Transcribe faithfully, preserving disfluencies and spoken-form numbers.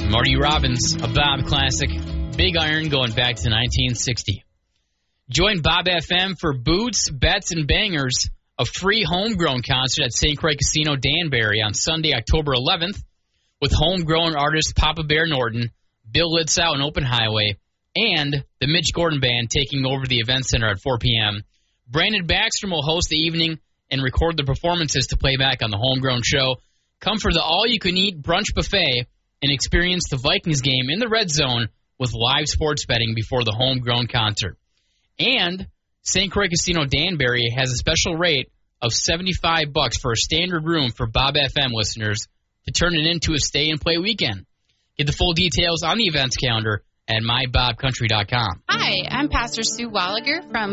Marty Robbins, a Bob classic. Big Iron going back to nineteen sixty. Join Bob F M for Boots, Bets, and Bangers, a free homegrown concert at Saint Croix Casino Danbury on Sunday, October eleventh, with homegrown artists Papa Bear Norton, Bill Litzow and Open Highway, and the Mitch Gordon Band taking over the event center at four p.m. Brandon Backstrom will host the evening and record the performances to play back on the homegrown show. Come for the all-you-can-eat brunch buffet and experience the Vikings game in the Red Zone with live sports betting before the homegrown concert. And Saint Croix Casino Danbury has a special rate of seventy-five bucks for a standard room for Bob F M listeners to turn it into a stay-and-play weekend. Get the full details on the events calendar at my bob country dot com. Hi, I'm Pastor Sue Walliger from